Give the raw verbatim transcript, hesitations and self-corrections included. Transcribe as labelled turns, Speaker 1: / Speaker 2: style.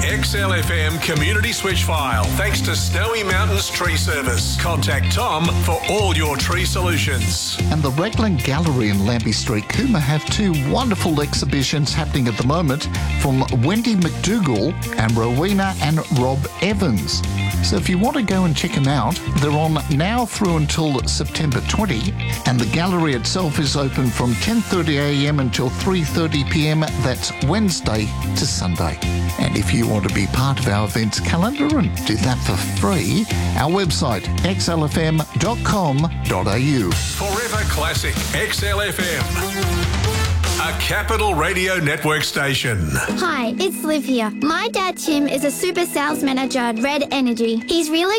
Speaker 1: X L F M Community Switch File, thanks to Snowy Mountains Tree Service. Contact Tom for all your tree solutions.
Speaker 2: And the Raglan Gallery in Lambie Street, Cooma, have two wonderful exhibitions happening at the moment from Wendy McDougall and Rowena and Rob Evans. So if you want to go and check them out, they're on now through until September twentieth, and the gallery itself is open from ten thirty a m until three thirty p m. That's Wednesday to Sunday. And if you want to be part of our events calendar and do that for free, our website, x l f m dot com dot a u.
Speaker 1: Forever Classic X L F M, a Capital Radio Network station.
Speaker 3: Hi, it's Liv here. My dad Tim is a super sales manager at Red Energy. He's really